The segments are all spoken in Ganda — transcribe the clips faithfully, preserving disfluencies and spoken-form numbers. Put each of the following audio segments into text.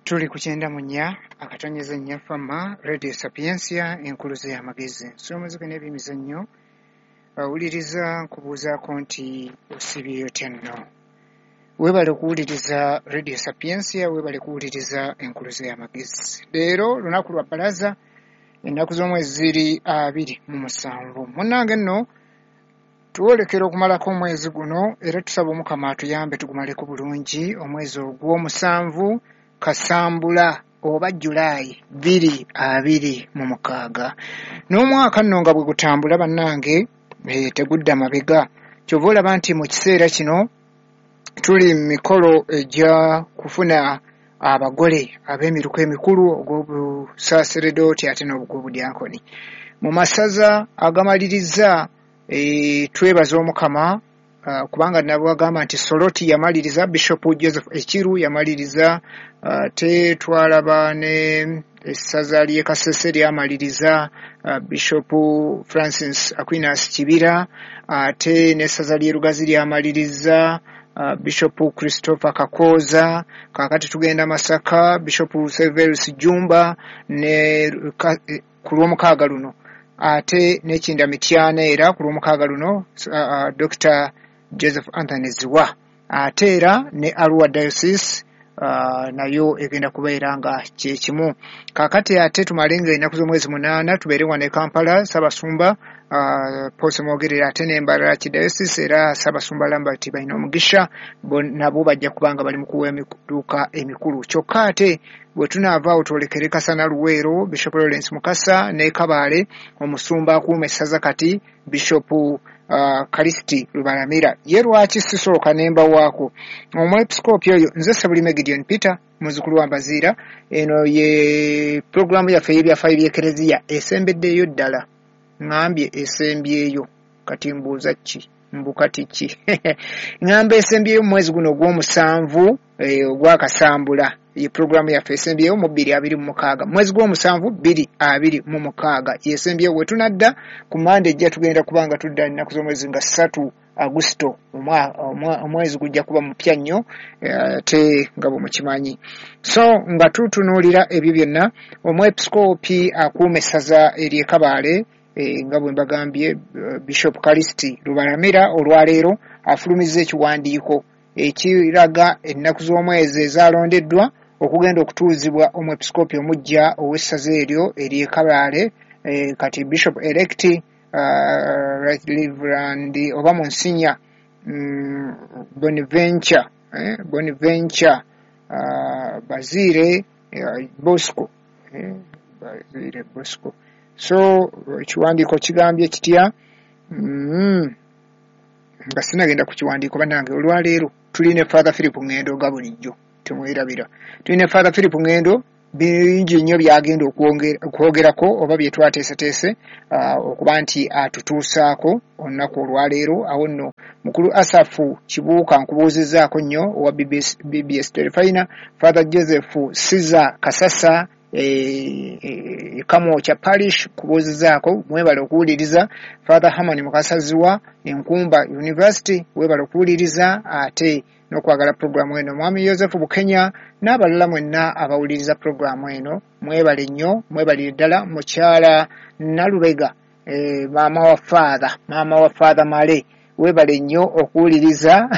Tuli ku kyenda mu nnya akatonyeza nnya fama Radio Sapiensia enkuluze y'amagezi nsomozeke n'ebyemizannyo bawuliriza nkubuuzaako nti osibye otya nno weebale kuwuliriza Radio Sapiensia weebale kuwuliriza enkuluze y'amagezi leero lunaku lwa bbalaza ennaku z'omwezi ziri abiri mu musanvu munnange nno tuwolekera okumalako omwezi guno era tusaba Omukama atuyambe tugumaleko bulungi omwezi ogw'omusanvu Kasambula oba Julaayi bbiri abiri mu mukaaga n'omwaka nno nga bwe gutambula bannange e, tegudda mabega kyova olaba nti mu kiseera kino tuli mu mikolo egya kufuna abagole ab'emiruko emikulu ogw'obusaaseredooti ate n'ogw'obudyankoni mu masaza agamaliriza e, twebaza Omukama Uh, kubanga nabo agamba nti Soroti yamaliriza Bishop Joseph Ekiru yamaliriza uh, te twalaba ne essaza lye Kasese lyamaliriza uh, Bishop Francis Aquinas Kibira ate uh, n'essaza lye Lugazi lyamaliriza uh, Bishop Christopher Kakoza kakati tugenda Masaka Bishop Severus Jumba ne ku lw'omukaaga luno ate n'Ekinda Mityana era ku lw'omukaaga luno uh, uh, Doctor Joseph Anthony Ziwa ate era ne Arua Diocese uh, nayo egenda kubeera nga kyekimu kakati ate tumalenga ennaku z'omwezi munaana tubeere wano e Kampala Ssaabasumba uh, Pose Mwogerera ate n'Embarara Diocese era Ssaabasumba Lambert balina omugisha nabo bajja kubanga bali mu kuwa emikuduka emikulu kyokka ate bwe tunaavaawo twolekere Kasana Luweero Bishop Lawrence Mukasa ne Kabaale omusumba akuuma essaza kati Bishop Uh, Kalisti Lubalamira ye lwaki sisooka nemba waako omwepiskoopi oyo nze Sebulime Gideon Peter muzukulu wa Mbaziira eno ye programu yaffe y'ebyafaayo by'Ekereziya esembeddeyo ddala ngambye esembyeyo kati mbuuza ki mbukati ki ngamba esembyeyo mu mwezi guno ogw'omusanvu eh, ogwakasambula ye programu yaffe esembyeyo mu bbiri abiri mu mukaaga mwezi gw'omusanvu bbiri abiri mu mukaaga yesembyeyo we tunadda ku Mande ejja tugenda kubanga tudda ennaku z'omwezi nga ssatu Agusto omwezi gujja kuba mupya nnyo ate nga bwe mukimanyi so nga tutunuulira ebyo byonna omwepiskoopi akuuma essaza ery'e Kabaale E, nga bwe mbagambye uh, Bishop Kalisti Lubalamira olwaleero afulumizza ekiwandiiko ekiraga ennaku z'omwezi ezaalondeddwa okugenda okutuuzibwa omwepiskoopi omujja ow'essaza eryo ery'e Kabaale e, kati Bishop elect uh, Right Reverend oba Monsignor mm, Bonaventure eh, Bonaventure uh, Bazire uh, Bosco eh, Bazire Bosco so ekiwandiiko kigambye kitya mm, nga sinagenda ku kiwandiiko bannange olwaleero tulina Father Philip Ngendo nga bulijjo temwerabira tulina Father Philip Ngendo bingi nnyo byagenda okwogerako oba bye twateeseteese uh, okuba nti atutuusaako olunaku olwaleero awo nno mukulu Asafu Kibuuka nkubuuzizzaako nnyo owa B B S Terefina Father Joseph Siza Kasasa e, e, kamo cha parish kubuuzizaako mwebale okuwuliriza Father Hamani Mukasaziwa Enkumba University webale okuwuliriza ate n'okwagala programu eno Mwami Joseph Bukenya n'abalala mwenna abawuliriza programu eno mwebale nnyo mwebale ddala mukyala Nalubega e, maama wa Father maama wa Father Male webale nnyo okuwuliriza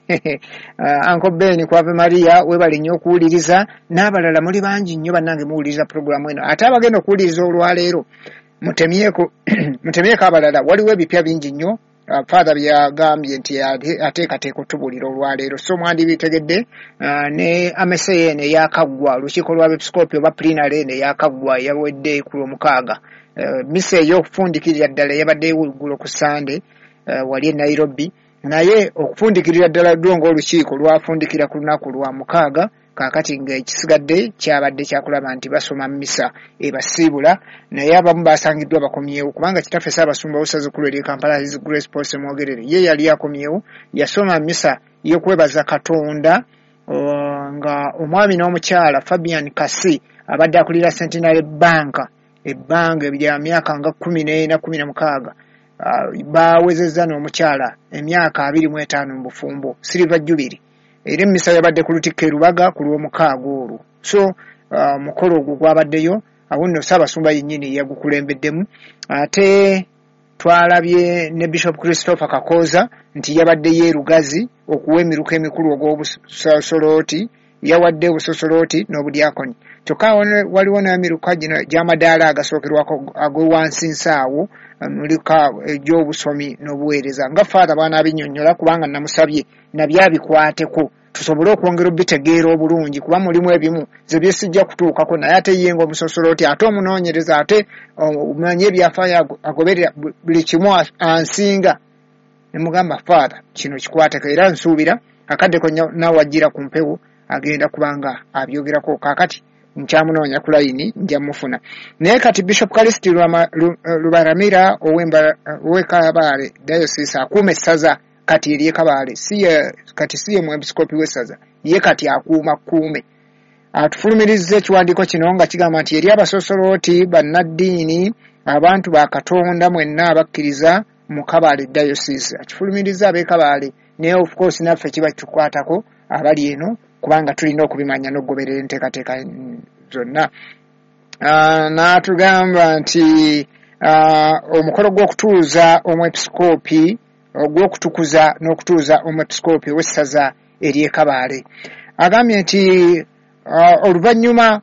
uh, Uncle Ben Kwave Maria webale nnyo okuwuliriza n'abalala muli bangi nnyo bannange muwuliriza programu eno ate abagenda okuwuliriza olwaleero mutemyeko mutemyeko abalala waliwo ebipya bingi nnyo uh, Father byagambye nti ateekateeka otubuulira olwaleero so mwandibitegedde uh, ne amese eno eyakaggwa olukiiko lw'abepiskoopi oba plenary eno eyakaggwa yawedde ku lwomukaaga uh, misa ey'okufundikirira ddala yabadde eggulo ku Sande uh, wali e Nairobi naye okufundikirira ddala ddongo olukiiko lwafundikira ku lunaku lwa mukaaga kakati nga ekisigadde kyabadde kyakulaba nti basoma misa ebasiibula naye abamu basangiddwa bakomyewo kubanga kitaffe Ssaabasumba w'essaza ery'e Kampala His Grace Pose Mwogerere ye yali akomyewo yasoma misa y'okwebaza Katonda uh, nga omwami n'omukyala Fabian Kasi abadde akulira Centenary Bank ebbanga ebya myaka nga kkumi n'ena kkumi na mukaaga uh, bawezezza n'omukyala emyaka abiri mu etaano mu bufumbo Silver Jubilee era emmisa yabadde ku Lutikko e Lubaga ku lw'omukaaga olwo so uh, mukolo ogwo gwabaddeyo awo nno Ssaabasumba yennyini yagukulembeddemu ate twalabye ne Bishop Christopher Kakooza nti yabadde yeerugazi okuwa emiruka emikulu ogw'obusosolooti yawadde obusosolooti n'obudyakoni kyokka waliwo n'emiruka gino gy'amadaala agasookerwako ag'owansi nsaawo mulika egy'obusomi n'obuweereza nga Father bw'anaabinnyonnyola kubanga namusabye nabyabikwateko tusobole okwongera obitegeera obulungi kuba mulimu ebimu ze byesijja kutuukako naye ate ye ng'omusosolooti ate omunoonyereza ate omanye ebyafaayo agoberera buli kimu ansinga ne mugamba Father kino kikwateko era nsuubira akaddeko n'awajjira ku mpewo agenda kubanga abyogerako kaakati nkyamunoonya ku layini nja mufuna naye kati Bishop Callixte Lubaramira ow'e Diocese akuuma essaza kati eri Kabale siye kati siye mwepiskopi w'essaza ye kati akuuma kuume atufulumirizza ekiwandiiko kino nga kigamba nti eri abasosolooti bannaddiini abantu ba Katonda mwenna abakkiriza mu Kabale Diocese akifulumirizza ab'e Kabale naye of course naffe kiba kitukwatako abali eno kubanga tulina okubimanya n'okugoberera enteekateeka zonna uh, n'atugamba nti uh, omukolo gw'okutuuza omwepisikoopi ogw'okutukuza n'okutuuza omwepisikoopi w'essaza ery'e Kabale agambye nti uh, oluvannyuma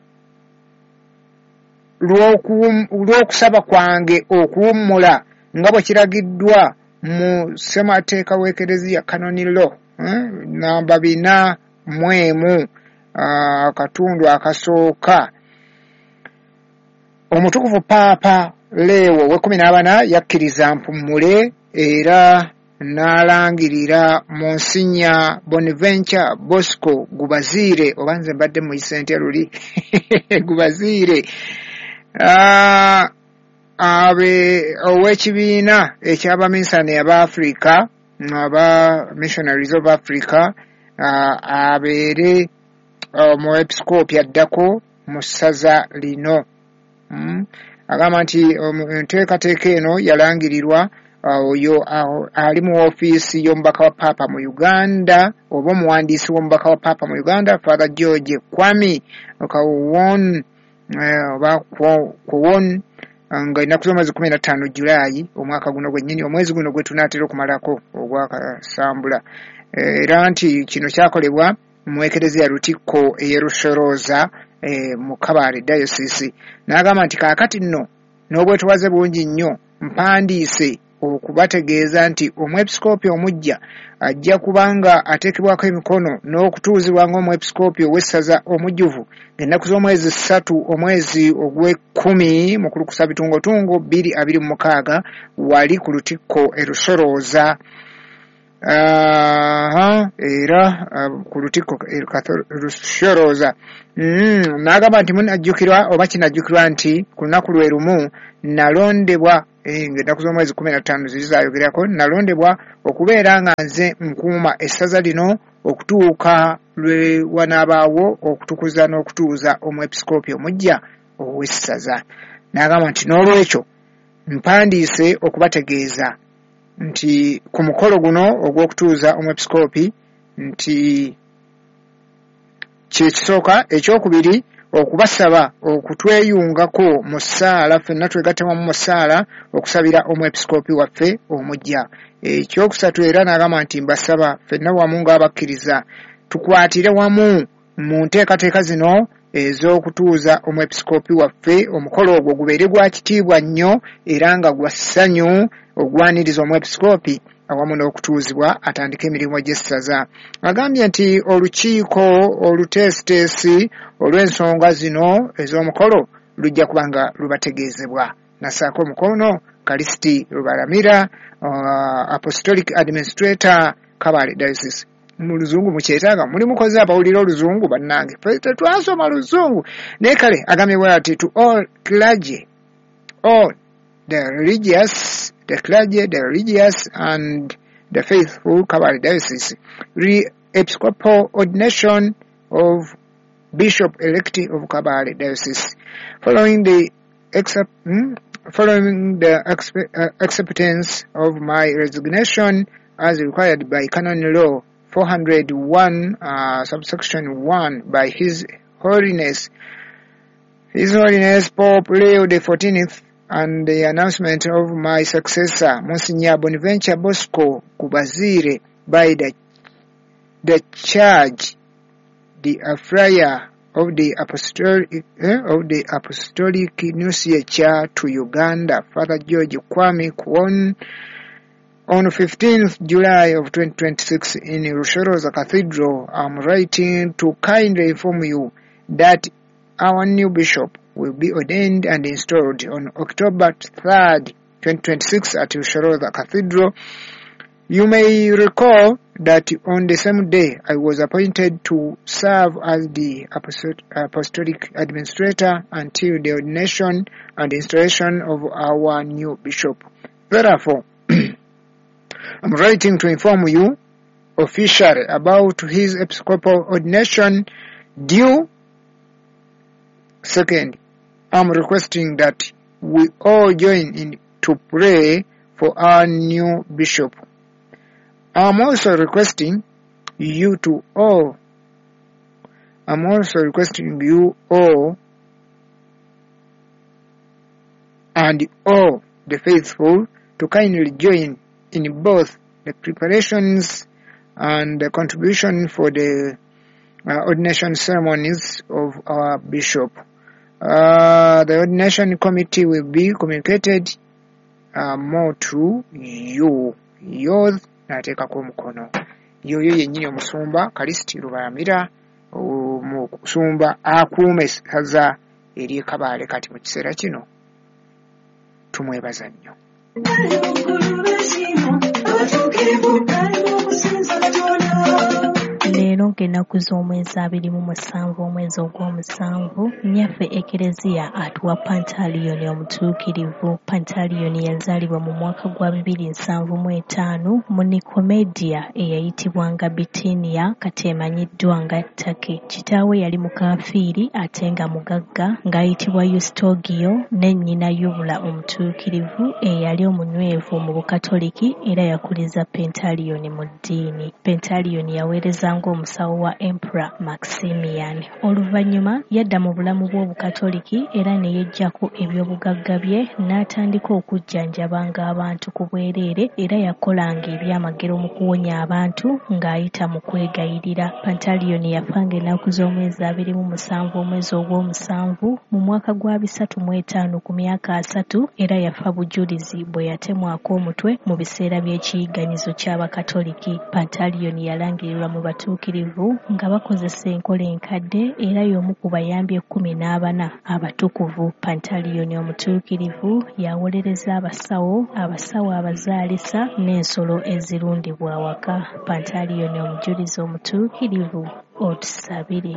lw'okusaba kwange okuwummula nga bwe kiragiddwa mu ssemateeka w'Ekereziya Canon Law eh, namba bina mwemu akatundu uh, akasooka omutukuvu Paapa Leewo w'ekumi n'abana yakkiriza mpummule era n'alangirira Monsignor Bonaventure Bosco Gubaziire oba nze mbadde muyise ntya luli Gubaziire uh, abe ow'ekibiina eky'abaminsane aba Africa aba Missionaries of Africa uh, abeere uh, mu episkopi addako mu ssaza lino mm. agamba nti um, enteekateeka eno yalangirirwa oyo uh, ali mu ofiisi y'omubaka wa Paapa mu Uganda oba omuwandiisi w'omubaka wa Paapa mu Uganda Father George Kwame Kawon oba Kwon nga ennaku z'omwezi kumi na ttaano Julaayi omwaka guno gwennyini omwezi guno gwe tunaatera okumalako ogwakasambula era nti kino kyakolebwa mu Ekereziya Lutikko eyerusorooza e, mu Kabale Diocese n'agamba nti kaakati nno n'obwetwaze bungi nnyo mpandiise okubategeeza nti omwepisikoopi omujja ajja kubanga ateekebwako emikono n'okutuuzibwa ng'omwepisikoopi ow'essaza omujjuvu ng'ennaku z'omwezi ssatu omwezi ogw'ekkumi mu kulukusa bitungotungo bbiri abiri mu mukaaga wali ku Lutikko erusorooza uh, era uh, ku Lutikko erusorooza mm, n'agamba nti munajjukirwa oba kinajjukirwa nti ku lunaku lwe lumu nalondebwa ng'ennaku z'omwezi kumi na ttaano ziri zaayogerako nalondebwa okubeera nga nze nkuuma essaza lino okutuuka lwe wanaabaawo okutukuza n'okutuuza omwepisikoopi omujja ow'essaza n'agamba nti n'olwekyo mpandiise okubategeeza nti ku mukolo guno ogw'okutuuza omwepisikoopi nti kyekisooka ekyokubiri okubasaba okutweyungako mu ssaala ffenna twegatte wamu mu ssaala okusabira omwepisikoopi waffe omujja ekyokusatu era n'agamba nti mbasaba ffenna wamu ng'abakkiriza tukwatire wamu mu nteekateeka zino ez'okutuuza omwepisikoopi waffe omukolo ogwo gubeere gwa kitiibwa nnyo era nga gwa ssanyu ogwaniriza omwepisikoopi awamu n'okutuuzibwa atandika emirimu gy'essaza agambye nti olukiiko oluteesiteesi olw'ensonga zino ez'omukolo lujja kubanga lubategeezebwa nassaako omukono Callixte Lubaramira uh, Apostolic Administrator Kabale Diocese mu luzungu mukyetaaga muli mukozi abawulira oluzungu bannange tetwasoma luzungu naye kale agambye bwe ati to all clergy all the religious the clergy, the religious, and the faithful Kabale Diocese. Re-Episcopal ordination of Bishop-elect of Kabale Diocese. Following the accept, hmm? following the expe- uh, acceptance of my resignation as required by Canon Law four hundred one, uh, subsection one, by His Holiness, His Holiness Pope Leo the fourteenth, and the announcement of my successor, Monsignor Bonaventure Bosco Kubazire, by the the Church, the uh, Friar of the Apostolic eh, of the Apostolic Nunciature to Uganda, Father George Kwame Kwon, on fifteenth July of twenty twenty-six in Rushoroza Cathedral. I'm writing to kindly inform you that our new bishop will be ordained and installed on October third, twenty twenty-six at Rushoroza Cathedral. You may recall that on the same day I was appointed to serve as the apostolic administrator until the ordination and installation of our new bishop. Therefore, I'm writing to inform you officially about his episcopal ordination due. Second, I'm requesting that we all join in to pray for our new bishop. I'm also requesting you to all, I'm also requesting you all and all the faithful to kindly join in both the preparations and the contribution for the uh, ordination ceremonies of our bishop. Uh, the ordination committee will be communicated uh, more to you. Yours, nateekako omukono yoyo yennyini omusumba Kalisiti Lubaramira omusumba akuuma essaza eri Kabale. Kati mu kiseera kino tumwebaza nnyo. Leero ng'ennaku z'omwezi abiri mu musanvu omwezi ogw'omusanvu, nnyaffe Ekereziya atuwa Pantaliyoni omutuukirivu. Pantaliyoni yazaalibwa mu mwaka gwa bibiri nsanvu mu etaano mu Nikomedia eyayitibwanga Bitinia kati emanyiddwa nga Ttake. Kitaawe yali mukaafiiri ate nga mugagga ng'ayitibwa Eustogio, ne nnyina Yubula omutuukirivu eyali omunywevu mu Bukatoliki era yakuliza Pantaliyoni mu ddiini. Pantaliyoni yaweereza ng'omusawo wa Emperor Maximian. Oluvannyuma yadda mu bulamu bw'Obukatoliki era ne yeggyako eby'obugagga bye n'atandika okujjanjabanga abantu ku bwereere era yakolanga ebyamagero mu kuwonya abantu ng'ayita mu kwegayirira. Pantaliyoni yafanga ennaku z'omwezi abiri mu musanvu omwezi ogw'omusanvu mu mwaka gwa bisatu mu etaano ku myaka asatu era yafa bujulizi bwe yatemwako omutwe mu biseera by'ekiyiganyizo ky'Abakatoliki. Pantaliyoni yalangirirwa mu batuukirivu nga bakozesa enkola enkadde era y'omu ku bayambi ekkumi n'abana abatukuvu. Pantaliyoni omutuukirivu yawolereza abasawo, abasawo abazaalisa n'ensolo ezirundibwa awaka. Pantaliyoni omujulizi omutuukirivu otusabire.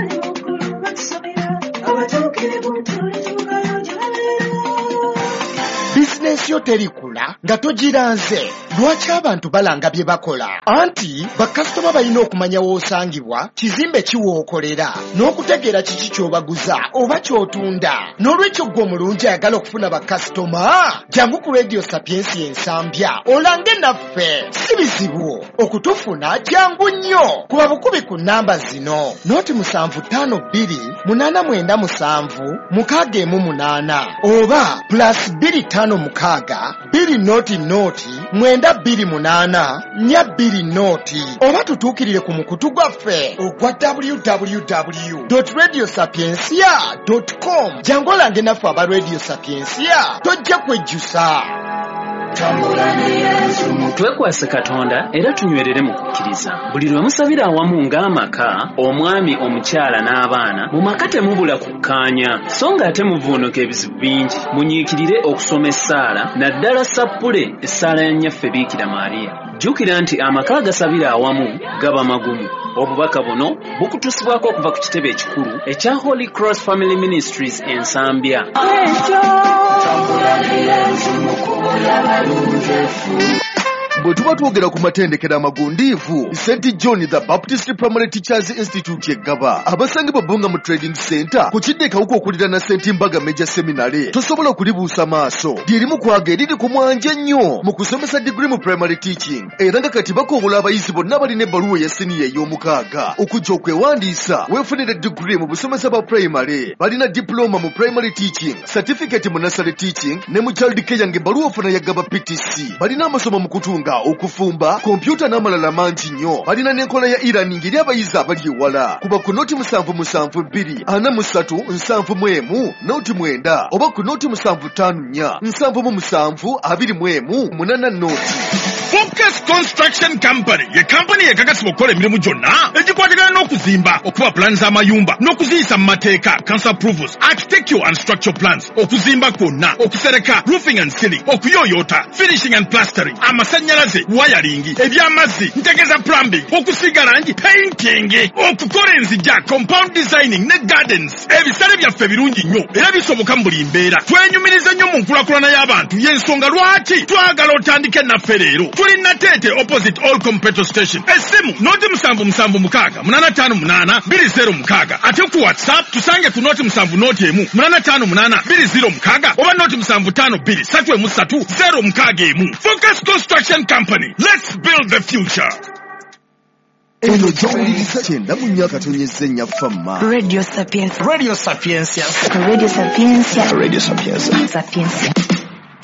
Bizinesi yo terikula nga togiranze. Lwaki abantu balanga bye bakola? Anti bakasitoma balina okumanya w'osangibwa, kizimbe kiwookolera, n'okutegeera kiki ky'obaguza oba ky'otunda. N'olwekyo ggwe omulungi ayagala okufuna bakasitoma, jangu ku Radio Sapiensi ensambya olange naffe. Si bizibu okutufuna, jangu nnyo. Kuba bukubi ku nnamba zino: noti musanvu ttaano bbiri munaana mwenda musanvu mukaaga emu munaana oba plus bbiri ttaano mukaaga bbiri noti noti mwenda bbiri munaana nnya bbiri noti, oba tutuukirire ku mukutu gwaffe ogwa w w w dot radio sapiensia dot com. Jangu olange naffe aba Radio Sapiensia, tojja kwejjusa. Twekwase Katonda era tunywerere mu kukkiriza. Buli lwe musabira awamu ng'amaka, omwami, omukyala n'abaana, mu maka temubula kukkaanya so ng'ate muvuunuka ebizibu bingi. Munyiikirire okusoma essaala, naddala sappule essaala ya nnyaffe Biikira Maariya. Jjukira nti amaka agasabira awamu gaba magumu. Obubaka buno bukutusibwako okuva ku kitebe ekikulu ekya Holy Cross Family Ministries ensambya. bwe tuba twogera ku matendekero amagundiivu Saint John the Baptist Primary Teachers Institute eggaba abasangibwa Bonga mu Trading Center ku kidde kawuka okulira na Saint Mbaga Major Seminary tosobola kulibuusa maaso lyerimu kwaga eriri ku mwanje nnyo mu kusomesa degree mu primary teaching era nga kati bakoobola abayizi bonna balina ebbaluwa ya siniya ey'omukaaga okujja okwewandiisa weefunire degree mu busomesa bwa primary balina diploma mu primary teaching certificate mu nursery teaching ne mu child care ng'ebbaluwa ofuna yagaba P T C balina amasomo mu kutunga okufumba kompyuta n'amalala mangi nnyo balina n'enkola ya e-learning eri abayizi abali ewala kuba ku noti musanvu musanvu bbiri ana mu ssatu nsanvu mu emu noti mwenda oba ku noti musanvu ttaano nnya nsanvu mu musanvu abiri mu emu munana noti. Focus Construction Company ye company yekakasibwa okukola emirimu gyonna egikwatagana n'okuzimba okuba plans z'amayumba n'okuziyisa mu mateeka council approvals architectural and structural plans okuzimba kwonna okusereka roofing and ceiling okuyoyota finishing and plastering amasannyalaze wiring ebyamazzi ntegeza plumbing okusiga langi painting okukola enzijja compound designing ne gardens ebisale byaffe birungi nnyo era bisoboka mu buli mbeera twenyumiriza nnyo mu nkulakulana y'abantu y'ensonga lwaki twagala otandike naffe leero tuli Natete opposite Allcom petrol station esimu noti musanvu musanvu mukaaga munana ttaano munaana bbiri zero mukaaga ate ku whatsapp tusange ku noti musanvu noti emu munana ttaano munaana bbiri zero mukaaga oba noti musanvu ttaano bbiri ssatu emu ssatu zero mukaaga emu. Focus Construction Company, let's build the future. Eno gy'owuliriza kyenda mu myaka tonyezza ennya famma Radio Sapiens Radio Sapiensia Radio Sapiensia Radio Sapiensia Sapiensia